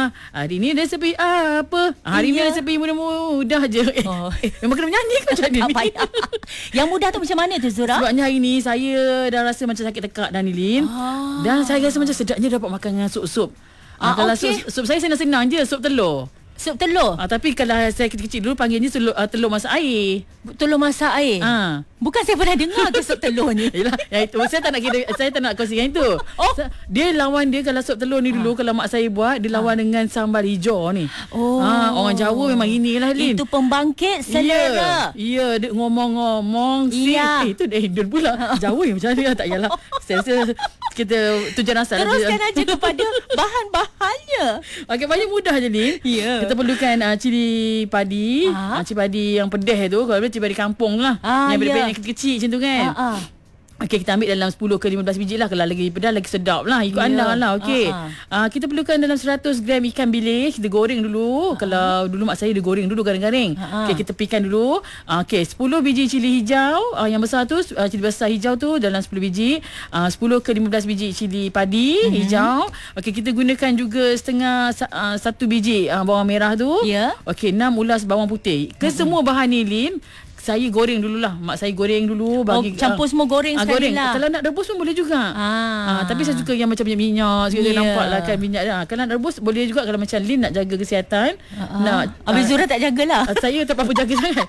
Hari ni resepi apa? Hari ni resepi mudah-mudah je. Memang kena menyanyi ke macam ni? Tak payah. Yang mudah tu macam mana tu, Zura? Sebabnya hari ni saya dah rasa macam sakit tekak dah ni, Lin. Dan saya rasa macam sedapnya dapat makan dengan sup-sup. Kalau sup saya senang-senang je, sup telur. Sup telur? Tapi kalau saya kecil-kecil dulu panggilnya telur masak air. Telur masak air? Bukan saya pernah dengar ke sup telur ni. Yelah, yang itu saya tak nak kongsi yang itu. Dia lawan dia kalau sup telur ni dulu kalau mak saya buat, dia lawan dengan sambal hijau ni. Orang Jawa memang inilah, Lin. Itu pembangkit selera. Ya, dia ngomong-ngomong. Itu dah Indon pula. Jawa yang macam mana? Tak yalah. Saya rasa kita tujuan asal. Teruskan aja kepada bahan-bahannya. Okey, paling mudah je, Lin. Kita perlukan cili padi. Cili padi yang pedas tu. Kalau boleh cili padi kampung lah. Yang beda-beda yang kecil-kecil macam tu kan. Okey, kita ambil dalam 10 ke 15 biji lah. Kalau lagi pedas lagi sedap lah. Ikut anda lah. Okey. Kita perlukan dalam 100 gram ikan bilis. Kita goreng dulu. Kalau dulu mak saya dia goreng dulu garing-garing. Okey, kita pikan dulu. Okey, 10 biji cili hijau. Yang besar tu, cili besar hijau tu dalam 10 biji. 10 ke 15 biji cili padi hijau. Okey, kita gunakan juga setengah 1 biji bawang merah tu. Okey, 6 ulas bawang putih. Semua bahan ni, Lin, saya goreng dululah. Mak saya goreng dulu bagi campur semua goreng sekali lah. Kalau nak rebus pun boleh juga. Tapi saya suka yang macam minyak sikit nampak lah kan minyak dah. Kalau nak rebus boleh juga kalau macam Lin nak jaga kesihatan. Habis Zura tak jagalah. Saya tak apa-apa jaga sangat.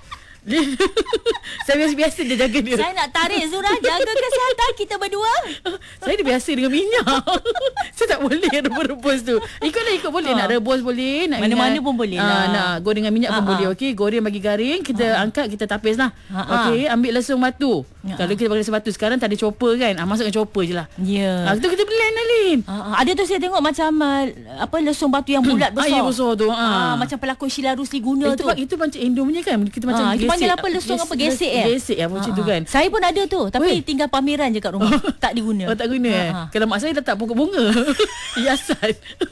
Saya biasa-biasa je jaga dia. Saya nak tarik Zura jaga kesihatan kita berdua. Saya dah biasa dengan minyak. Saya tak boleh rebus tu. Ikut boleh. Nak rebus boleh, nak mana-mana pun boleh lah. Nak goreng dengan minyak pun boleh. Okey, goreng bagi garing, kita angkat, kita tapis lah. Okey, ambil lesung batu. Kalau kita pakai lesung batu sekarang tak ada chopper kan. Masukkan chopper je lah. Itu kita blend lah, Lin. Ada tu saya tengok macam lesung batu yang bulat besar. Ya, besar tu. Macam pelakon Sheila Rusli guna tu. Itu macam Indo punya kan. Kita macam panggil apa lesung apa gesek ya? Gesek macam tu kan. Saya pun ada tu, tapi tinggal pameran je kat rumah. Tak diguna. Tak guna. Kalau mak saya letak pokok bunga. Hiasan.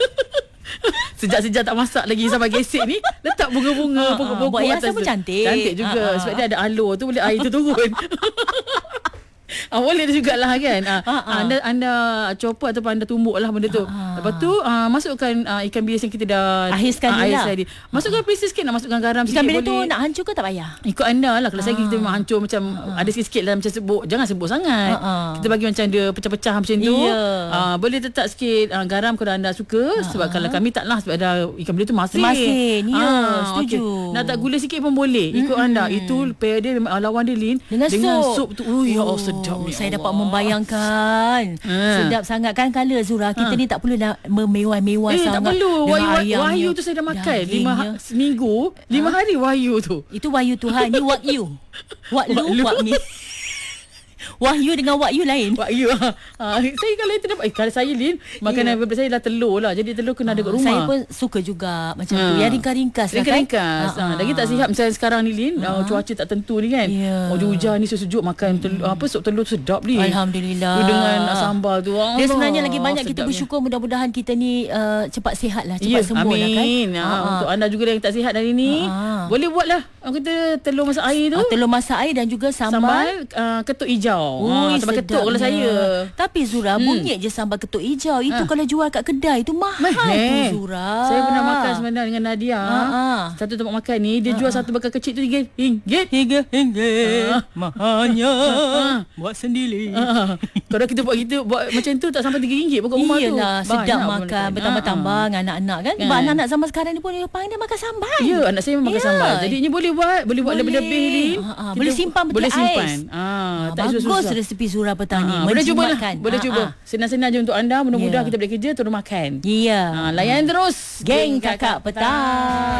Sejak tak masak lagi sampai gesek ni, letak bunga-bunga, pokok-pokok buat hiasan atas pun cantik. Cantik juga. Sebab dia ada alur tu, boleh air tu turun. Boleh jugalah kan. Anda chopper ataupun anda tumbuk lah benda tu. Lepas tu masukkan ikan bilis yang kita dah ahiskan tadi. Masukkan perisa sikit, nak masukkan garam sikit. Ikan bilis tu nak hancur ke tak payah? Ikut anda lah. Kalau saya kita memang hancur macam ada sikit-sikit dalam macam sebut. Jangan sebut sangat. Kita bagi macam dia pecah-pecah macam tu. Boleh letak sikit garam kalau anda suka. Sebab kalau kami tak lah, sebab ada ikan bilis tu masin. Setuju. Okay. Nak tak gula sikit pun boleh. Ikut anda. Itu pair dia lawan dia, Lin, dengan sup tu. Ya Allah, sedap ni. Saya dapat membayangkan. Sedap sangat kan. Kalau Zura, kita ni tak perlu nak memewah-mewah sangat. Tak perlu. Wahyu tu saya dah makan seminggu 5 hari wahyu tu. Itu wahyu Tuhan. Ni wagyu. Waklu, wakmi. Wahyu dengan wahyu lain. Wahyu. Saya kalau itu dapat kalau saya, Lin, makanan favourite saya dah telur lah. Jadi telur kena ada kat rumah. Saya pun suka juga macam tu. Yang ringkas-ringkas lah kan. Ringkas. Lagi tak sihat macam sekarang ni, Lin. Cuaca tak tentu ni kan. Hujan ni sejuk makan sup telur sedap, Lin. Alhamdulillah. Dengan sambal tu. Dia sebenarnya lagi banyak kita bersyukur, mudah-mudahan kita ni cepat sihat lah, cepat sembuh lah kan. Untuk anda juga yang tak sihat hari ni, boleh buat lah kita telur masak air tu. Telur masak air dan juga sambal ketuk hijau. Sambal ketuk kalau saya. Tapi Zura, bunyi je sambal ketuk hijau. Itu kalau jual kat kedai tu mahal tu, Zura. Saya pernah makan sebenarnya dengan Nadia. Satu tempat makan ni, dia jual satu bekal kecil tu RM3. Mahalnya. Buat sendiri. Kalau kita buat macam tu tak sampai RM3 pokok rumah tu. Iyalah, sedap makan bertambah-tambah dengan anak-anak kan. Sebab anak-anak zaman sekarang ni pun dia pandai makan sambal. Ya, anak saya memang makan sambal. Jadi ini boleh buat lebih-lebih ni. Boleh simpan betul ais. Bagus resepi Zura petang ni. Boleh cuba lah. Boleh cuba. Senang-senang je untuk anda. Mudah-mudahan kita boleh kerja, turun makan. Ya. Layan terus Geng Kakak Petang.